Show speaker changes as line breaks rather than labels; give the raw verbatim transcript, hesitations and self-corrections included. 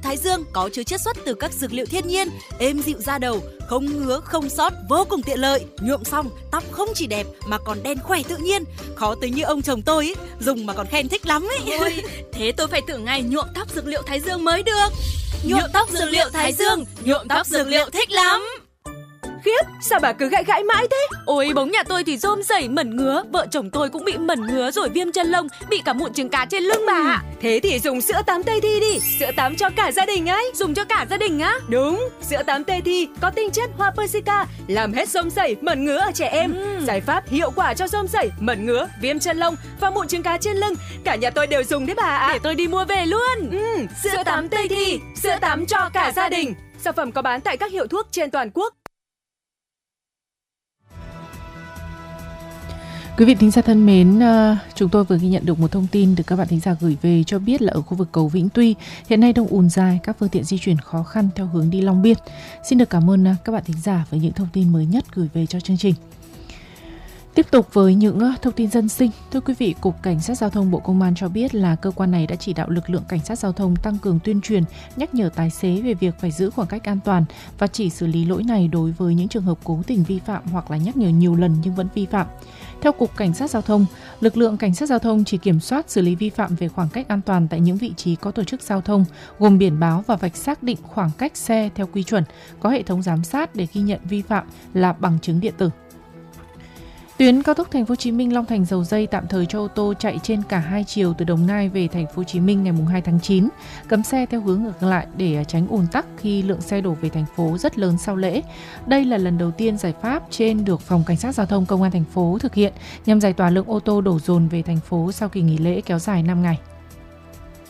Thái Dương có chứa chiết xuất từ các dược liệu thiên nhiên, êm dịu da đầu, không ngứa, không sót, vô cùng tiện lợi. Nhuộm xong, tóc không chỉ đẹp mà còn đen khỏe tự nhiên. Khó tính như ông chồng tôi ý, dùng mà còn khen thích lắm ấy.
Ôi, thế tôi phải thử ngay nhuộm tóc dược liệu Thái Dương mới được.
Nhuộm tóc dược liệu Thái Dương, nhuộm tóc dược liệu thích lắm.
Khiếp, sao bà cứ gãi gãi mãi thế?
Ôi, bóng nhà tôi thì rôm rẩy mẩn ngứa, vợ chồng tôi cũng bị mẩn ngứa rồi viêm chân lông, bị cả mụn trứng cá trên lưng bà ạ.
Thế thì dùng sữa tắm Tây Thi đi, sữa tắm cho cả gia đình ấy.
Dùng cho cả gia đình á?
Đúng, sữa tắm Tây Thi có tinh chất hoa persica, làm hết rôm rẩy, mẩn ngứa ở trẻ em. Ừ. Giải pháp hiệu quả cho rôm rẩy, mẩn ngứa, viêm chân lông và mụn trứng cá trên lưng. Cả nhà tôi đều dùng đấy bà ạ.
Để tôi đi mua về luôn.
Ừ, sữa, sữa tắm Tây Thi, sữa tắm cho cả gia đình. Sản phẩm có bán tại các hiệu thuốc trên toàn quốc.
Quý vị thính giả thân mến, chúng tôi vừa ghi nhận được một thông tin được các bạn thính giả gửi về cho biết là ở khu vực cầu Vĩnh Tuy hiện nay đông ùn dài, các phương tiện di chuyển khó khăn theo hướng đi Long Biên. Xin được cảm ơn các bạn thính giả với những thông tin mới nhất gửi về cho chương trình. Tiếp tục với những thông tin dân sinh, thưa quý vị, Cục Cảnh sát Giao thông Bộ Công an cho biết là cơ quan này đã chỉ đạo lực lượng cảnh sát giao thông tăng cường tuyên truyền, nhắc nhở tài xế về việc phải giữ khoảng cách an toàn và chỉ xử lý lỗi này đối với những trường hợp cố tình vi phạm hoặc là nhắc nhở nhiều lần nhưng vẫn vi phạm. Theo Cục Cảnh sát Giao thông, lực lượng Cảnh sát Giao thông chỉ kiểm soát xử lý vi phạm về khoảng cách an toàn tại những vị trí có tổ chức giao thông, gồm biển báo và vạch xác định khoảng cách xe theo quy chuẩn, có hệ thống giám sát để ghi nhận vi phạm là bằng chứng điện tử. Tuyến cao tốc Thành phố Hồ Chí Minh Long Thành Dầu Dây tạm thời cho ô tô chạy trên cả hai chiều từ Đồng Nai về Thành phố Hồ Chí Minh ngày hai tháng chín, cấm xe theo hướng ngược lại để tránh ùn tắc khi lượng xe đổ về thành phố rất lớn sau lễ. Đây là lần đầu tiên giải pháp trên được Phòng Cảnh sát Giao thông Công an thành phố thực hiện nhằm giải tỏa lượng ô tô đổ dồn về thành phố sau kỳ nghỉ lễ kéo dài năm ngày.